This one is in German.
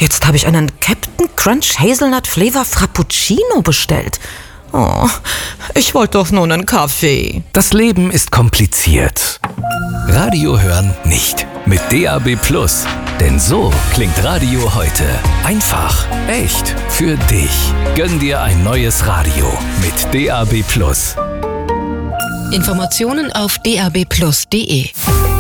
Jetzt habe ich einen Captain Crunch Hazelnut Flavor Frappuccino bestellt. Oh, ich wollte doch nur einen Kaffee. Das Leben ist kompliziert. Radio hören nicht. Mit DAB+. Denn so klingt Radio heute. Einfach, echt, für dich. Gönn dir ein neues Radio mit DAB+. Informationen auf dabplus.de.